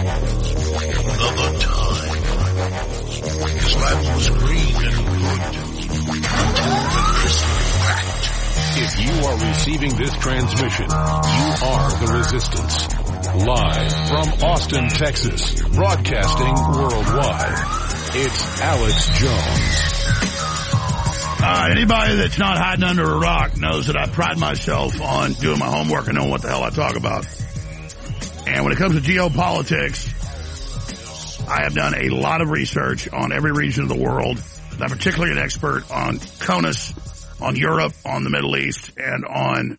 Another time. His life was green and good until the crystal cracked. If you are receiving this transmission, you are the Resistance. Live from Austin, Texas, broadcasting worldwide, it's Alex Jones. Anybody that's not hiding under a rock knows that I pride myself on doing my homework and knowing what the hell I talk about. And when it comes to geopolitics, I have done a lot of research on every region of the world. I'm particularly an expert on CONUS, on Europe, on the Middle East, and on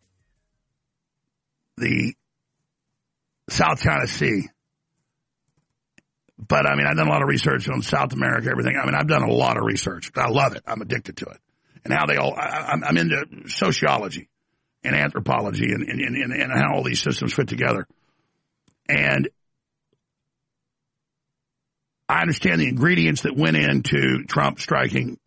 the South China Sea. But, I mean, I've done a lot of research on South America, everything. I mean, I've done a lot of research. I love it. I'm addicted to it. And how they all, I'm into sociology and anthropology and how all these systems fit together. And I understand the ingredients that went into Trump striking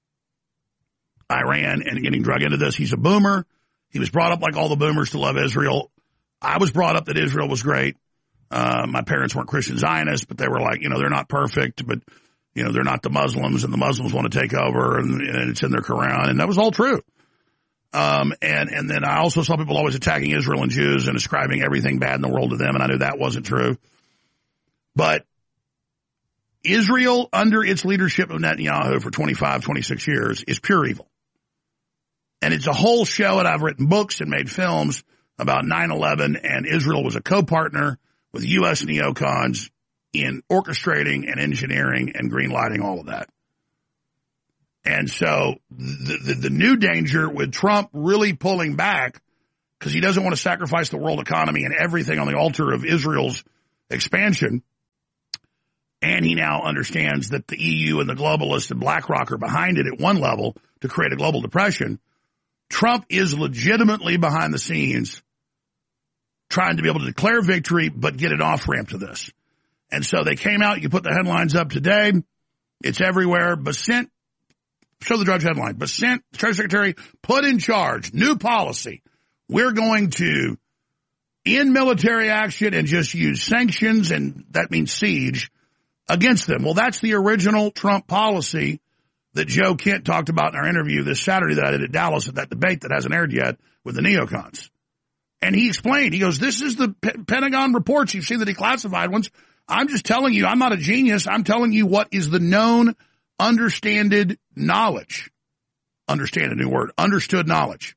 Iran and getting drug into this. He's a boomer. He was brought up like all the boomers to love Israel. I was brought up that Israel was great. My parents weren't Christian Zionists, but they were like, they're not perfect, but, they're not the Muslims, and the Muslims want to take over, and it's in their Quran, and that was all true. And then I also saw people always attacking Israel and Jews and ascribing everything bad in the world to them, and I knew that wasn't true. But Israel, under its leadership of Netanyahu for 25, 26 years, is pure evil. And it's a whole show, and I've written books and made films about 9/11, and Israel was a co-partner with U.S. neocons in orchestrating and engineering and greenlighting all of that. And so the new danger with Trump really pulling back, because he doesn't want to sacrifice the world economy and everything on the altar of Israel's expansion, and he now understands that the EU and the globalists and BlackRock are behind it at one level to create a global depression. Trump is legitimately behind the scenes trying to be able to declare victory, but get an off-ramp to this. And so they came out, you put the headlines up today, it's everywhere. Bessent, show the Drudge headline, Bessent, Treasury Secretary, put in charge, new policy. We're going to end military action and just use sanctions, and that means siege, against them. Well, that's the original Trump policy that Joe Kent talked about in our interview this Saturday that I did at Dallas at that debate that hasn't aired yet with the neocons. And he explained, he goes, this is the Pentagon reports. You've seen the declassified ones. I'm just telling you, I'm not a genius. I'm telling you what is the known, understood knowledge. Understand a new word. Understood knowledge.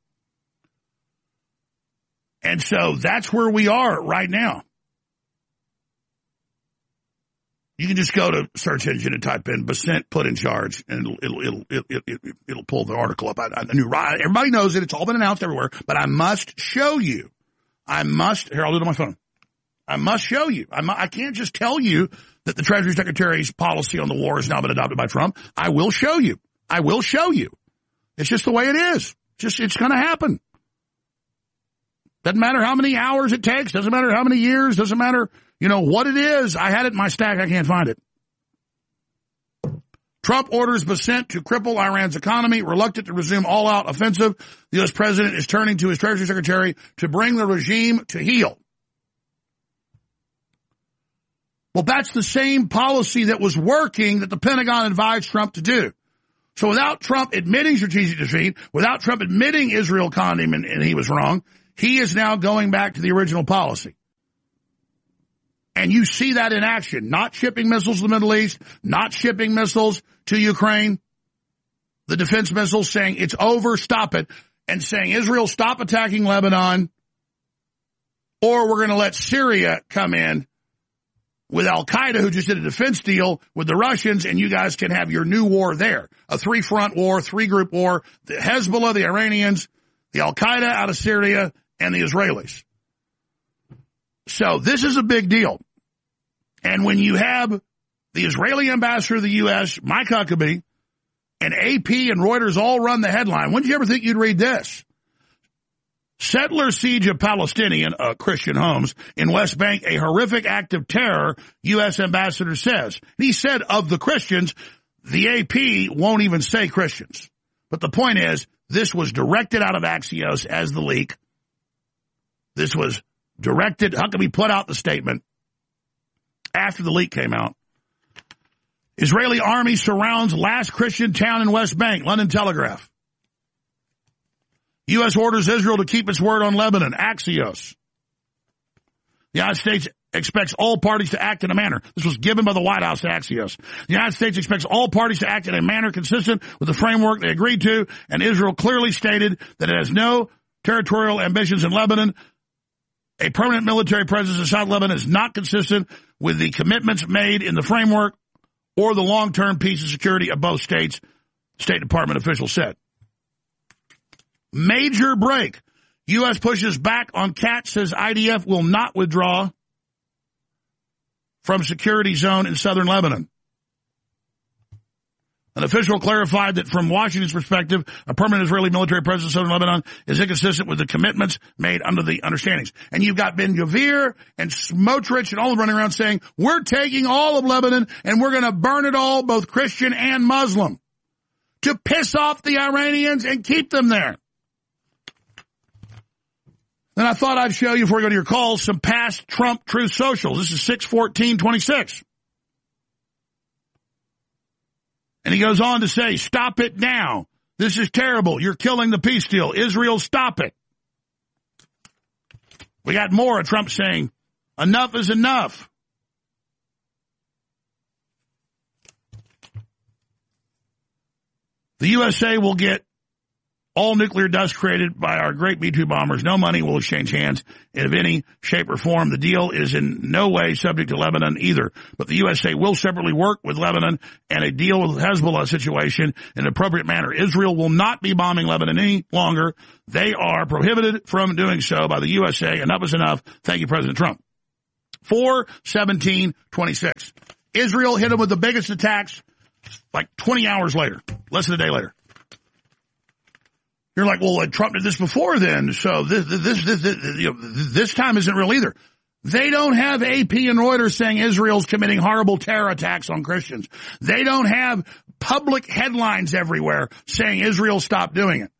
And so that's where we are right now. You can just go to search engine and type in Bessent put in charge, and it'll pull the article up. I knew, everybody knows it. It's all been announced everywhere. But I must show you. Here, I'll do it on my phone. I must show you. I can't just tell you that the Treasury Secretary's policy on the war has now been adopted by Trump. I will show you. I will show you. It's just the way it is. It's going to happen. Doesn't matter how many hours it takes. Doesn't matter how many years. Doesn't matter, what it is. I had it in my stack. I can't find it. Trump orders Bessent to cripple Iran's economy, reluctant to resume all-out offensive. The U.S. president is turning to his Treasury Secretary to bring the regime to heel. Well, that's the same policy that was working that the Pentagon advised Trump to do. So without Trump admitting strategic defeat, without Trump admitting Israel conned him and he was wrong, he is now going back to the original policy. And you see that in action, not shipping missiles to the Middle East, not shipping missiles to Ukraine, the defense missiles saying it's over, stop it, and saying, Israel, stop attacking Lebanon, or we're going to let Syria come in with Al-Qaeda, who just did a defense deal with the Russians, and you guys can have your new war there. A three-front war, three-group war, the Hezbollah, the Iranians, the Al-Qaeda out of Syria, and the Israelis. So this is a big deal. And when you have the Israeli ambassador to the U.S., Mike Huckabee, and AP and Reuters all run the headline, when did you ever think you'd read this? Settler siege of Palestinian, Christian homes in West Bank, a horrific act of terror, U.S. ambassador says. And he said of the Christians, the AP won't even say Christians. But the point is, this was directed out of Axios as the leak. This was directed. Huckabee put out the statement. after the leak came out. Israeli army surrounds last Christian town in West Bank, London Telegraph. U.S. orders Israel to keep its word on Lebanon, Axios. The United States expects all parties to act in a manner. This was given by the White House to Axios. The United States expects all parties to act in a manner consistent with the framework they agreed to, and Israel clearly stated that it has no territorial ambitions in Lebanon. A permanent military presence in South Lebanon is not consistent with the commitments made in the framework or the long-term peace and security of both states, State Department officials said. Major break. U.S. pushes back on Katz, says IDF will not withdraw from security zone in southern Lebanon. An official clarified that from Washington's perspective, a permanent Israeli military presence in southern Lebanon is inconsistent with the commitments made under the understandings. And you've got Ben-Gvir and Smotrich and all of them running around saying, we're taking all of Lebanon and we're going to burn it all, both Christian and Muslim, to piss off the Iranians and keep them there. Then I thought I'd show you, before we go to your calls, some past Trump Truth Socials. This is 6/14/26. And he goes on to say, stop it now. This is terrible. You're killing the peace deal. Israel, stop it. We got more of Trump saying, enough is enough. The USA will get all nuclear dust created by our great B-2 bombers. No money will exchange hands in any shape or form. The deal is in no way subject to Lebanon either. But the USA will separately work with Lebanon and a deal with the Hezbollah situation in an appropriate manner. Israel will not be bombing Lebanon any longer. They are prohibited from doing so by the USA. Enough is enough. Thank you, President Trump. 4/17/26. Israel hit them with the biggest attacks like 20 hours later, less than a day later. You're like, well, Trump did this before then, so this time isn't real either. They don't have AP and Reuters saying Israel's committing horrible terror attacks on Christians. They don't have public headlines everywhere saying Israel stopped doing it.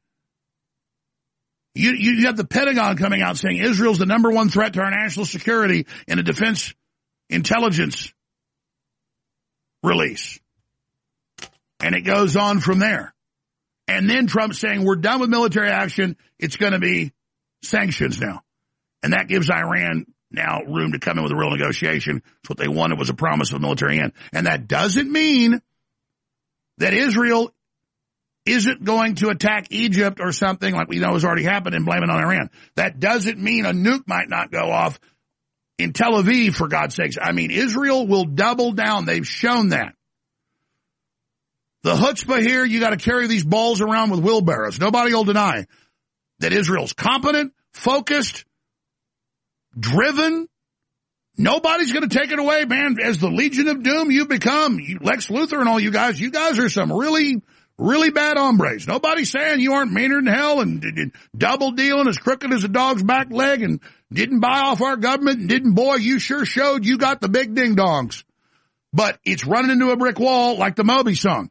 You have the Pentagon coming out saying Israel's the number one threat to our national security in a defense intelligence release. And it goes on from there. And then Trump saying, we're done with military action. It's going to be sanctions now. And that gives Iran now room to come in with a real negotiation. So what they wanted was a promise of a military end. And that doesn't mean that Israel isn't going to attack Egypt or something like we know has already happened and blame it on Iran. That doesn't mean a nuke might not go off in Tel Aviv, for God's sakes. I mean, Israel will double down. They've shown that. The chutzpah here, you got to carry these balls around with wheelbarrows. Nobody will deny that Israel's competent, focused, driven. Nobody's going to take it away, man. As the Legion of Doom you've become, Lex Luthor and all you guys are some really, really bad hombres. Nobody's saying you aren't meaner than hell and double dealing as crooked as a dog's back leg and didn't buy off our government and didn't, boy, you sure showed you got the big ding-dongs. But it's running into a brick wall like the Moby song.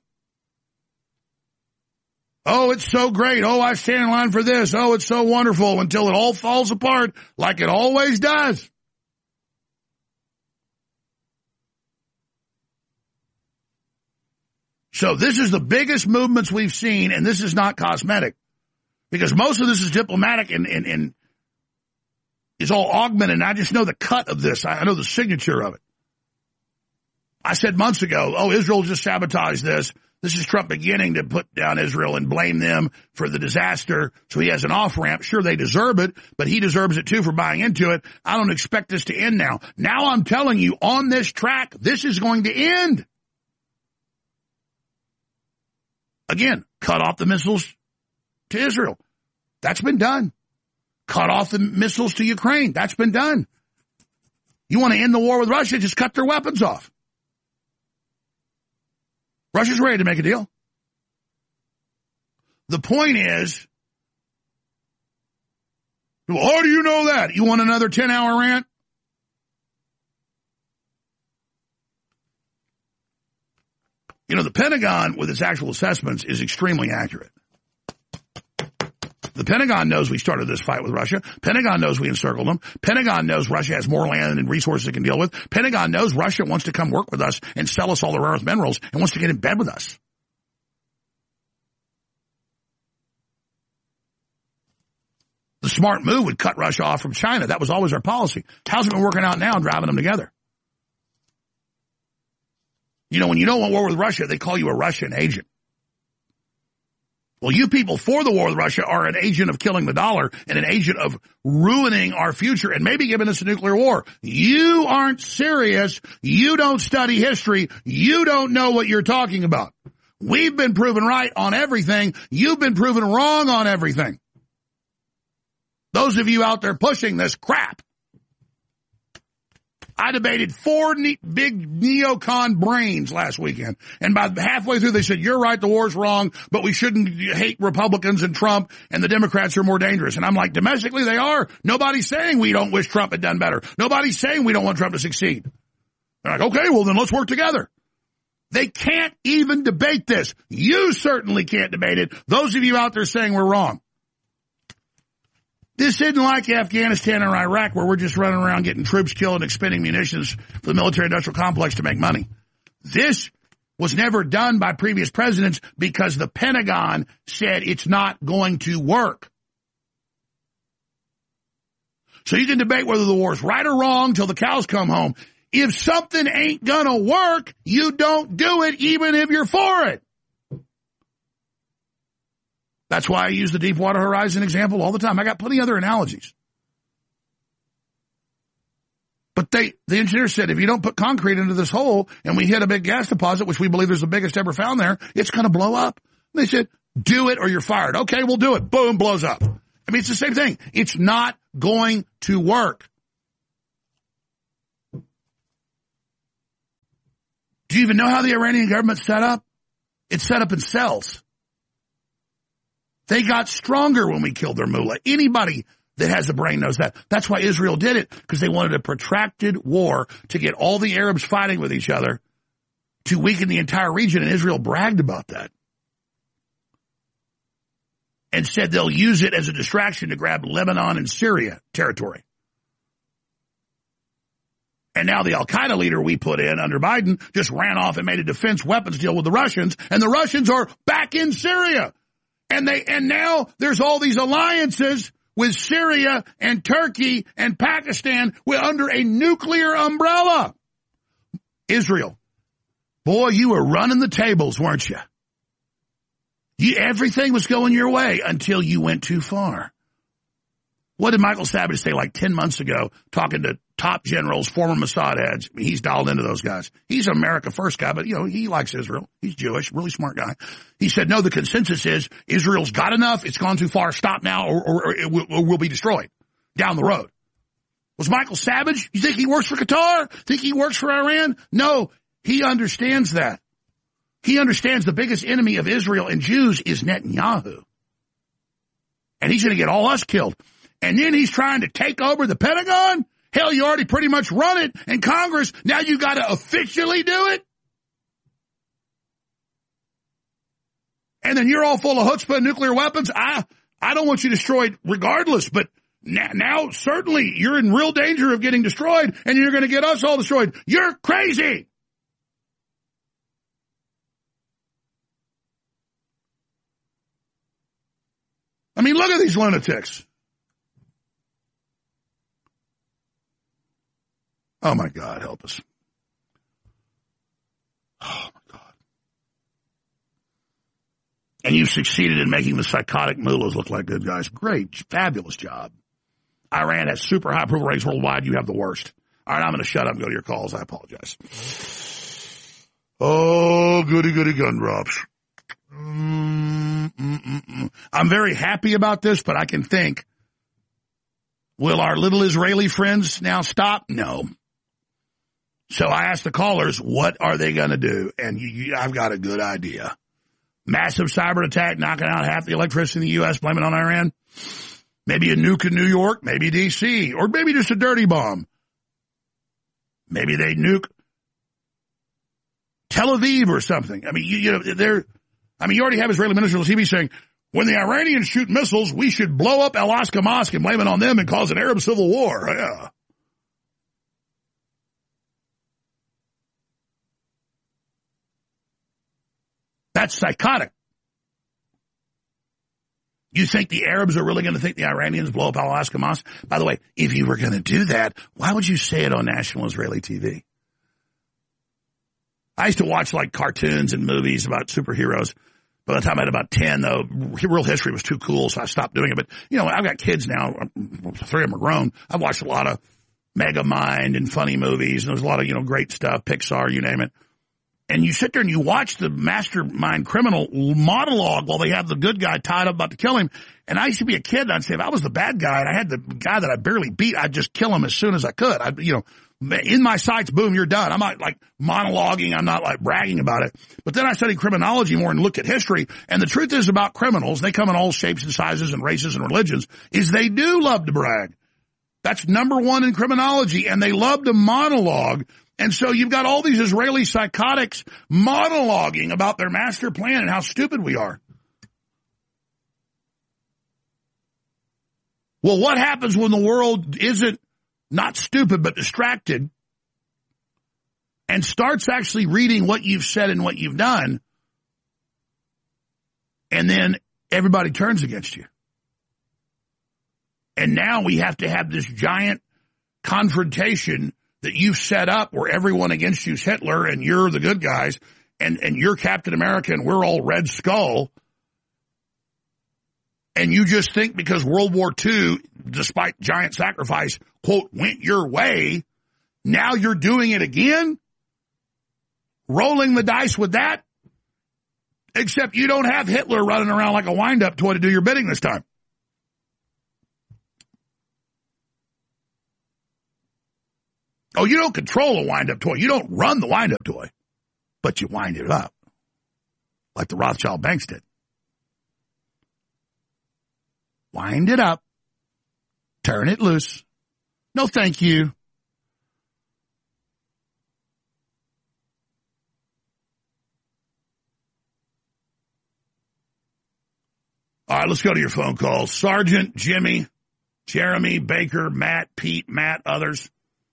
Oh, it's so great. Oh, I stand in line for this. Oh, it's so wonderful, until it all falls apart like it always does. So this is the biggest movements we've seen, and this is not cosmetic, because most of this is diplomatic and is all augmented. And I just know the cut of this. I know the signature of it. I said months ago, oh, Israel just sabotaged this. This is Trump beginning to put down Israel and blame them for the disaster, so he has an off-ramp. Sure, they deserve it, but he deserves it too for buying into it. I don't expect this to end now. Now I'm telling you, on this track, this is going to end. Again, cut off the missiles to Israel. That's been done. Cut off the missiles to Ukraine. That's been done. You want to end the war with Russia? Just cut their weapons off. Russia's ready to make a deal. The point is, well, how do you know that? You want another 10-hour rant? You know, the Pentagon, with its actual assessments, is extremely accurate. The Pentagon knows we started this fight with Russia. Pentagon knows we encircled them. Pentagon knows Russia has more land and resources it can deal with. Pentagon knows Russia wants to come work with us and sell us all the rare earth minerals and wants to get in bed with us. The smart move would cut Russia off from China. That was always our policy. How's it been working out now, driving them together? You know, when you don't want war with Russia, they call you a Russian agent. Well, you people for the war with Russia are an agent of killing the dollar and an agent of ruining our future and maybe giving us a nuclear war. You aren't serious. You don't study history. You don't know what you're talking about. We've been proven right on everything. You've been proven wrong on everything. Those of you out there pushing this crap. I debated 4 big neocon brains last weekend. And by halfway through, they said, you're right, the war's wrong, but we shouldn't hate Republicans and Trump, and the Democrats are more dangerous. And I'm like, domestically, they are. Nobody's saying we don't wish Trump had done better. Nobody's saying we don't want Trump to succeed. They're like, okay, well, then let's work together. They can't even debate this. You certainly can't debate it. Those of you out there saying we're wrong. This isn't like Afghanistan or Iraq where we're just running around getting troops killed and expending munitions for the military-industrial complex to make money. This was never done by previous presidents because the Pentagon said it's not going to work. So you can debate whether the war is right or wrong till the cows come home. If something ain't going to work, you don't do it even if you're for it. That's why I use the Deepwater Horizon example all the time. I got plenty of other analogies. But the engineer said, if you don't put concrete into this hole and we hit a big gas deposit, which we believe is the biggest ever found there, it's going to blow up. And they said, do it or you're fired. Okay, we'll do it. Boom, blows up. I mean, it's the same thing. It's not going to work. Do you even know how the Iranian government's set up? It's set up in cells. They got stronger when we killed their mullah. Anybody that has a brain knows that. That's why Israel did it, because they wanted a protracted war to get all the Arabs fighting with each other to weaken the entire region, and Israel bragged about that and said they'll use it as a distraction to grab Lebanon and Syria territory. And now the Al-Qaeda leader we put in under Biden just ran off and made a defense weapons deal with the Russians, and the Russians are back in Syria. And now there's all these alliances with Syria and Turkey and Pakistan under a nuclear umbrella. Israel, boy, you were running the tables, weren't you? Everything was going your way until you went too far. What did Michael Savage say like 10 months ago, talking to top generals, former Mossad heads? I mean, he's dialed into those guys. He's an America First guy, but, he likes Israel. He's Jewish, really smart guy. He said, no, the consensus is Israel's got enough. It's gone too far. Stop now or it will be destroyed down the road. Was Michael Savage? You think he works for Qatar? Think he works for Iran? No, he understands that. He understands the biggest enemy of Israel and Jews is Netanyahu. And he's going to get all us killed. And then he's trying to take over the Pentagon? Hell, you already pretty much run it in Congress. Now you got to officially do it? And then you're all full of chutzpah and nuclear weapons? I don't want you destroyed regardless, but now certainly you're in real danger of getting destroyed, and you're going to get us all destroyed. You're crazy! I mean, look at these lunatics. Oh, my God, help us. Oh, my God. And you've succeeded in making the psychotic mullahs look like good guys. Great, fabulous job. Iran has super high approval ratings worldwide. You have the worst. All right, I'm going to shut up and go to your calls. I apologize. Oh, goody, goody gun drops. I'm very happy about this, but I can think, will our little Israeli friends now stop? No. So I asked the callers, what are they going to do? And I've got a good idea. Massive cyber attack, knocking out half the electricity in the U.S., blame it on Iran. Maybe a nuke in New York, maybe D.C., or maybe just a dirty bomb. Maybe they nuke Tel Aviv or something. I mean, you already have Israeli ministers on TV saying, When the Iranians shoot missiles, we should blow up Al-Aqsa Mosque and blame it on them and cause an Arab civil war. Yeah. That's psychotic. You think the Arabs are really going to think the Iranians blow up Al-Aqsa Mosque? By the way, if you were going to do that, why would you say it on national Israeli TV? I used to watch like cartoons and movies about superheroes. By the time I had about 10, though, real history was too cool, so I stopped doing it. But, you know, I've got kids now. 3 of them are grown. I've watched a lot of Megamind and funny movies, and there's a lot of, you know, great stuff, Pixar, you name it. And you sit there and you watch the mastermind criminal monologue while they have the good guy tied up about to kill him. And I used to be a kid, and I'd say if I was the bad guy and I had the guy that I barely beat, I'd just kill him as soon as I could. I'd, you know, in my sights, boom, you're done. I'm not like monologuing. I'm not like bragging about it. But then I studied criminology more and looked at history. And the truth is about criminals, they come in all shapes and sizes and races and religions, is they do love to brag. That's number one in criminology. And they love to monologue. And so you've got all these Israeli psychotics monologuing about their master plan and how stupid we are. Well, what happens when the world isn't not stupid, but distracted, and starts actually reading what you've said and what you've done, and then everybody turns against you? And now we have to have this giant confrontation that you've set up where everyone against you is Hitler and you're the good guys and you're Captain America and we're all Red Skull. And you just think because World War II, despite giant sacrifice, quote, went your way, now you're doing it again? Rolling the dice with that? Except you don't have Hitler running around like a wind-up toy to do your bidding this time. Oh, you don't control a wind-up toy. You don't run the wind-up toy. But you wind it up. Like the Rothschild banks did. Wind it up. Turn it loose. No, thank you. All right, let's go to your phone calls. Sergeant, Jimmy, Jeremy, Baker, Matt, Pete, Matt, others.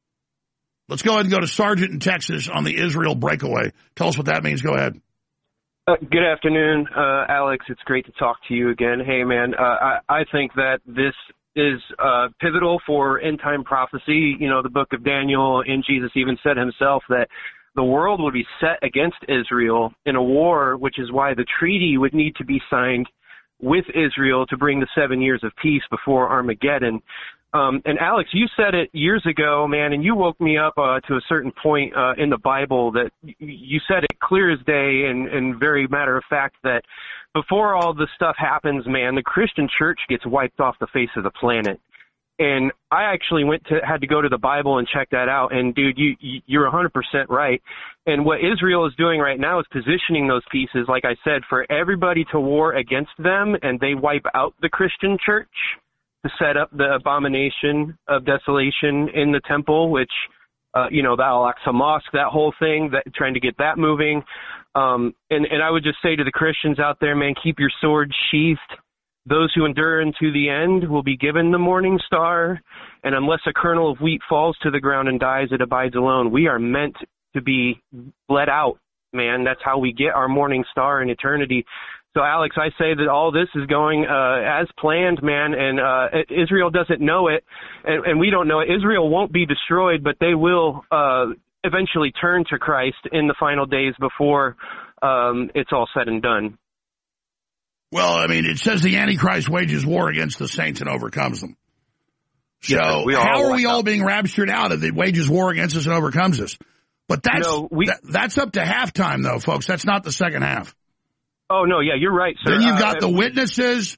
Let's go ahead and go to Sergeant in Texas on the Israel breakaway. Tell us what that means. Go ahead. Good afternoon, Alex. It's great to talk to you again. Hey, man, I think that this is pivotal for end-time prophecy. You know, the book of Daniel, and Jesus even said himself that the world would be set against Israel in a war, which is why the treaty would need to be signed with Israel to bring the 7 years of peace before Armageddon. And Alex, you said it years ago, man, and you woke me up to a certain point in the Bible that you said it clear as day and very matter of fact that before all this stuff happens, man, the Christian church gets wiped off the face of the planet. And I actually had to go to the Bible and check that out. And dude, you're 100% right. And what Israel is doing right now is positioning those pieces, like I said, for everybody to war against them, and they wipe out the Christian church to set up the abomination of desolation in the temple, which, the Al-Aqsa Mosque, that whole thing, that trying to get that moving. And I would just say to the Christians out there, man, keep your sword sheathed. Those who endure unto the end will be given the morning star. And unless a kernel of wheat falls to the ground and dies, it abides alone. We are meant to be bled out, man. That's how we get our morning star in eternity. So, Alex, I say that all this is going as planned, man, and Israel doesn't know it, and we don't know it. Israel won't be destroyed, but they will eventually turn to Christ in the final days before it's all said and done. Well, I mean, it says the Antichrist wages war against the saints and overcomes them. So how are we all being raptured out if it wages war against us and overcomes us? But that's up to halftime, though, folks. That's not the second half. Oh, no, yeah, you're right, sir. Then you've got the witnesses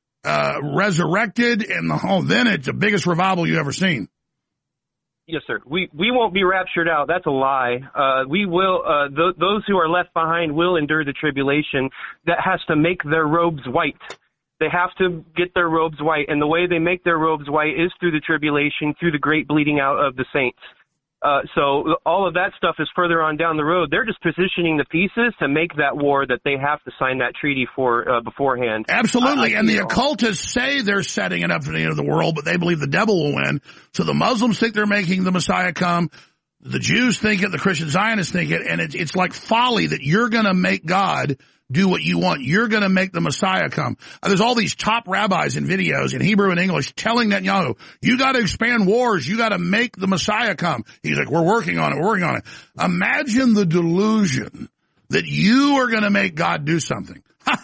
resurrected, and then it's the biggest revival you've ever seen. Yes, sir. We won't be raptured out. That's a lie. We will. Those who are left behind will endure the tribulation. That has to make their robes white. They have to get their robes white, and the way they make their robes white is through the tribulation, through the great bleeding out of the saints. So all of that stuff is further on down the road. They're just positioning the pieces to make that war that they have to sign that treaty for beforehand. Absolutely. And the occultists say they're setting it up for the end of the world, but they believe the devil will win. So the Muslims think they're making the Messiah come. The Jews think it. The Christian Zionists think it. And it's like folly that you're going to make God do what you want. You're going to make the Messiah come. There's all these top rabbis in videos in Hebrew and English telling Netanyahu, you got to expand wars. You got to make the Messiah come. He's like, we're working on it. We're working on it. Imagine the delusion that you are going to make God do something.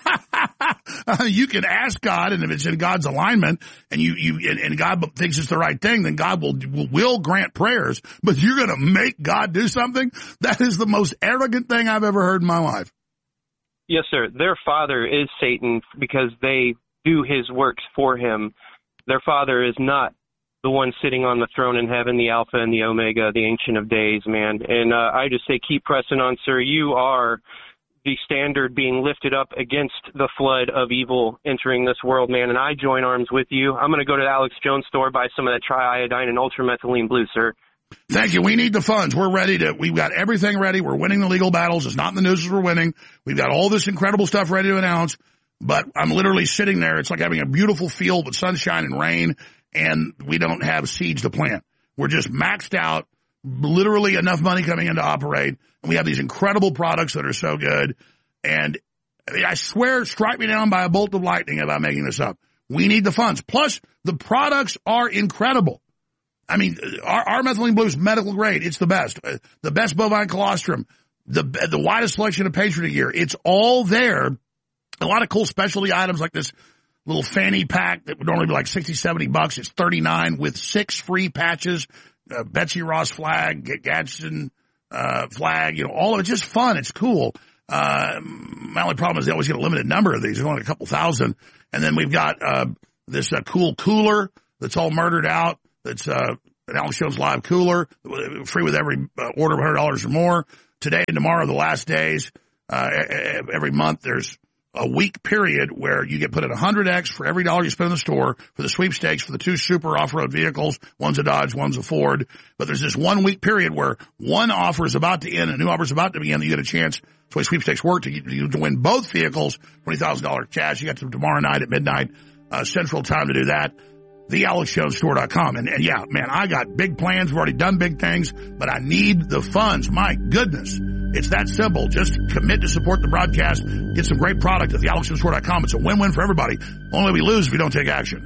You can ask God, and if it's in God's alignment, and God thinks it's the right thing, then God will grant prayers. But you're going to make God do something? That is the most arrogant thing I've ever heard in my life. Yes, sir. Their father is Satan because they do his works for him. Their father is not the one sitting on the throne in heaven, the Alpha and the Omega, the Ancient of Days, man. And I just say keep pressing on, sir. You are the standard being lifted up against the flood of evil entering this world, man. And I join arms with you. I'm going to go to the Alex Jones store, buy some of that triiodine and ultramethylene blue, sir. Thank you. We need the funds. We're ready we've got everything ready. We're winning the legal battles. It's not in the news as we're winning. We've got all this incredible stuff ready to announce, but I'm literally sitting there. It's like having a beautiful field with sunshine and rain, and we don't have seeds to plant. We're just maxed out, literally enough money coming in to operate, and we have these incredible products that are so good. And I swear, strike me down by a bolt of lightning if I'm making this up. We need the funds. Plus, the products are incredible. I mean, our methylene blue is medical grade. It's the best. The best bovine colostrum, the widest selection of Patriot gear. It's all there. A lot of cool specialty items like this little fanny pack that would normally be like $60, $70. It's $39 with 6 free patches, Betsy Ross flag, Gadsden flag, all of it. Just fun. It's cool. My only problem is they always get a limited number of these. There's only a couple thousand. And then we've got this cool cooler that's all murdered out. That's an Alex Jones Live cooler, free with every order of $100 or more. Today and tomorrow are the last days. Every month there's a week period where you get put at 100X for every dollar you spend in the store for the sweepstakes for the 2 super off-road vehicles. One's a Dodge, one's a Ford. But there's this 1 week period where one offer is about to end and a new offer is about to begin. You get a chance. That's why sweepstakes work to win both vehicles, $20,000 cash. You got to tomorrow night at midnight Central Time to do that. TheAlexJonesStore.com. And yeah, man, I got big plans. We've already done big things, but I need the funds. My goodness. It's that simple. Just commit to support the broadcast. Get some great product at TheAlexJonesStore.com. It's a win-win for everybody. Only we lose if we don't take action.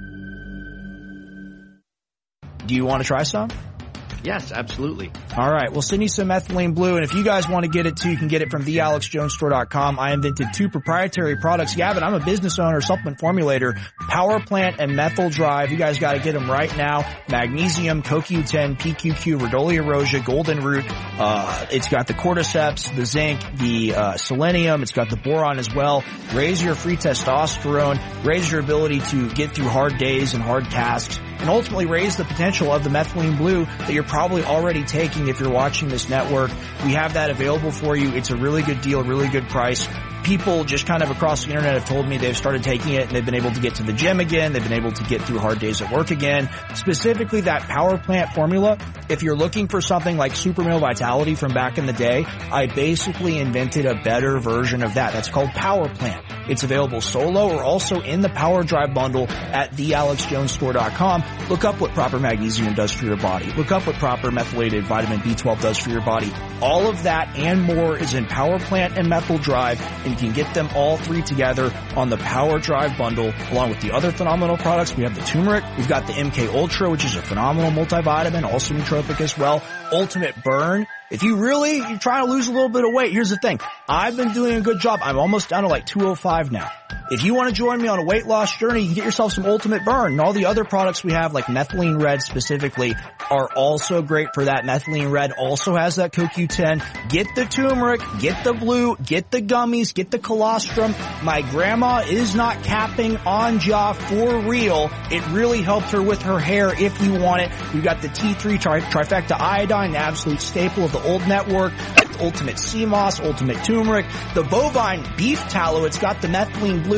Do you want to try some? Yes, absolutely. All right. We'll send you some methylene blue. And if you guys want to get it too, you can get it from TheAlexJonesStore.com. I invented 2 proprietary products. Yeah, but I'm a business owner, supplement formulator, Power Plant and Methyl Drive. You guys got to get them right now. Magnesium, CoQ10, PQQ, Rhodolia rosea, Golden Root. It's got the cordyceps, the zinc, the selenium. It's got the boron as well. Raise your free testosterone. Raise your ability to get through hard days and hard tasks. And ultimately raise the potential of the methylene blue that you're probably already taking if you're watching this network. We have that available for you. It's a really good deal, really good price. People just kind of across the internet have told me they've started taking it and they've been able to get to the gym again. They've been able to get through hard days at work again. Specifically that Power Plant formula, if you're looking for something like Super Male Vitality from back in the day, I basically invented a better version of that. That's called Power Plant. It's available solo or also in the Power Drive bundle at TheAlexJonesStore.com. Look up what proper magnesium does for your body. Look up what proper methylated vitamin B12 does for your body. All of that and more is in Power Plant and Methyl Drive, and you can get them all 3 together on the Power Drive bundle, along with the other phenomenal products. We have the turmeric. We've got the MK Ultra, which is a phenomenal multivitamin, also nootropic as well. Ultimate Burn. If you're trying to lose a little bit of weight, here's the thing. I've been doing a good job. I'm almost down to like 205 now. If you want to join me on a weight loss journey, you can get yourself some Ultimate Burn. And all the other products we have, like Methylene Red specifically, are also great for that. Methylene Red also has that CoQ10. Get the turmeric, get the blue, get the gummies, get the colostrum. My grandma is not capping on jaw for real. It really helped her with her hair if you want it. We've got the T3 trifecta iodine, the absolute staple of the old network. Ultimate Sea Moss, Ultimate Turmeric, the bovine beef tallow. It's got the methylene blue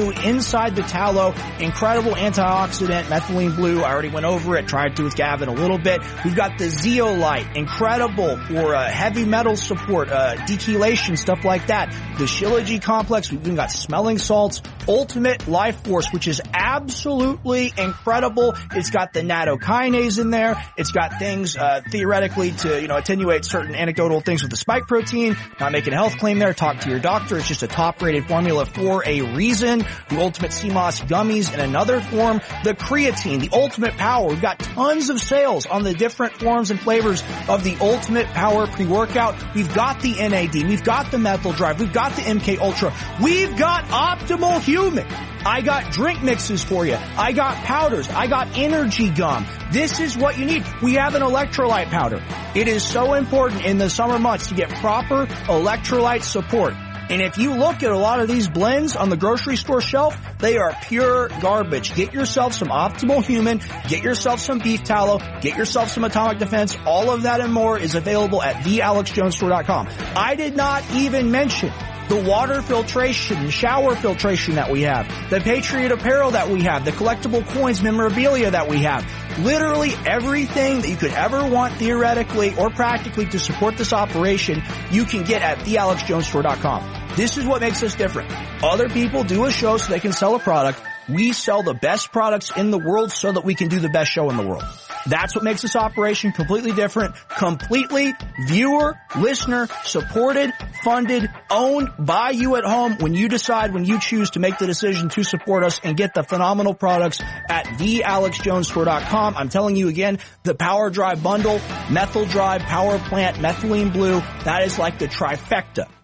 blue inside the tallow. Incredible antioxidant, methylene blue. I already went over it, tried to with Gavin a little bit. We've got the zeolite, incredible for heavy metal support, dechelation, stuff like that. The Shilajit complex, we've even got smelling salts. Ultimate Life Force, which is absolutely incredible. It's got the nattokinase in there. It's got things theoretically to attenuate certain anecdotal things with the spike protein. Not making a health claim there. Talk to your doctor. It's just a top-rated formula for a reason. The Ultimate CMOS gummies in another form. The creatine, the Ultimate Power. We've got tons of sales on the different forms and flavors of the Ultimate Power pre-workout. We've got the NAD. We've got the Methyl Drive. We've got the MK Ultra. We've got Optimal Human. I got drink mixes for you. I got powders. I got energy gum. This is what you need. We have an electrolyte powder. It is so important in the summer months to get proper electrolyte support. And if you look at a lot of these blends on the grocery store shelf, they are pure garbage. Get yourself some Optimal Human. Get yourself some beef tallow. Get yourself some Atomic Defense. All of that and more is available at thealexjonesstore.com. I did not even mention the water filtration, shower filtration that we have, the Patriot apparel that we have, the collectible coins, memorabilia that we have. Literally everything that you could ever want theoretically or practically to support this operation, you can get at thealexjonesstore.com. This is what makes us different. Other people do a show so they can sell a product. We sell the best products in the world so that we can do the best show in the world. That's what makes this operation completely different, completely viewer, listener, supported, funded, owned by you at home when you decide, when you choose to make the decision to support us and get the phenomenal products at thealexjonesstore.com. I'm telling you again, the Power Drive bundle, Methyl Drive, Power Plant, Methylene Blue, that is like the trifecta